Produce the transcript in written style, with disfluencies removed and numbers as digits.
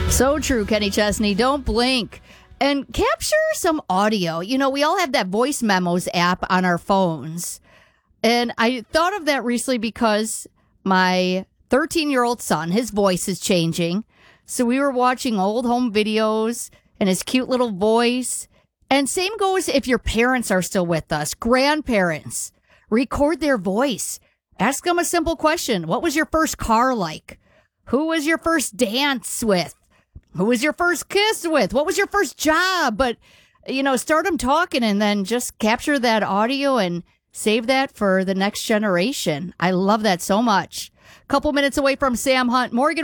So true, Kenny Chesney. Don't blink. And capture some audio. You know, we all have that voice memos app on our phones. And I thought of that recently because my 13-year-old son, his voice is changing. So we were watching old home videos and his cute little voice. And same goes if your parents are still with us, grandparents. Record their voice. Ask them a simple question. What was your first car like? Who was your first dance with? Who was your first kiss with? What was your first job? But, you know, start them talking and then just capture that audio and save that for the next generation. I love that so much. Couple minutes away from Sam Hunt. Morgan